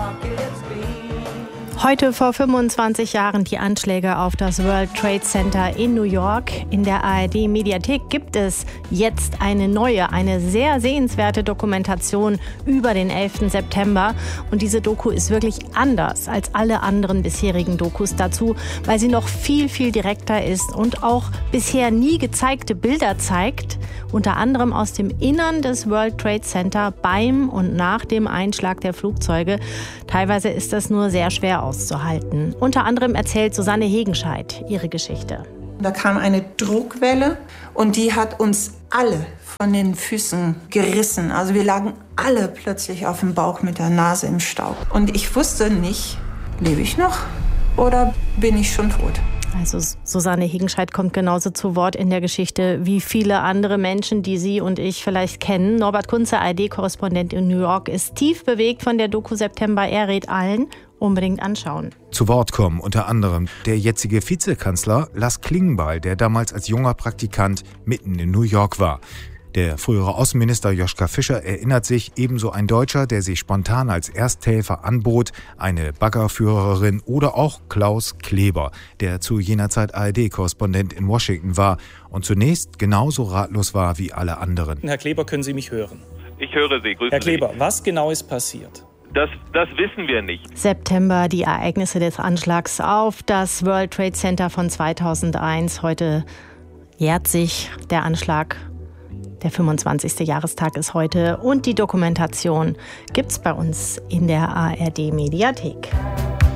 Heute vor 25 Jahren die Anschläge auf das World Trade Center in New York. In der ARD-Mediathek gibt es jetzt eine sehr sehenswerte Dokumentation über den 11. September. Und diese Doku ist wirklich anders als alle anderen bisherigen Dokus dazu, weil sie noch viel direkter ist und auch bisher nie gezeigte Bilder zeigt. Unter anderem aus dem Innern des World Trade Center beim und nach dem Einschlag der Flugzeuge. Teilweise ist das nur sehr schwer auszuhalten. Unter anderem erzählt Susanne Hegenscheid ihre Geschichte. Da kam eine Druckwelle und die hat uns alle von den Füßen gerissen. Also wir lagen alle plötzlich auf dem Bauch mit der Nase im Staub. Und ich wusste nicht, lebe ich noch oder bin ich schon tot? Also Susanne Hegenscheid kommt genauso zu Wort in der Geschichte wie viele andere Menschen, die Sie und ich vielleicht kennen. Norbert Kunze, ARD-Korrespondent in New York, ist tief bewegt von der Doku September. Er rät allen, unbedingt anschauen. Zu Wort kommen unter anderem der jetzige Vizekanzler Lars Klingbeil, der damals als junger Praktikant mitten in New York war. Der frühere Außenminister Joschka Fischer erinnert sich, ebenso ein Deutscher, der sich spontan als Ersthelfer anbot, eine Baggerführerin oder auch Klaus Kleber, der zu jener Zeit ARD-Korrespondent in Washington war und zunächst genauso ratlos war wie alle anderen. Herr Kleber, können Sie mich hören? Ich höre Sie, grüßen Herr Kleber, Sie. was genau ist passiert? Das wissen wir nicht. September, die Ereignisse des Anschlags auf das World Trade Center von 2001. Heute jährt sich der Anschlag. Der 25. Jahrestag ist heute und die Dokumentation gibt's bei uns in der ARD-Mediathek.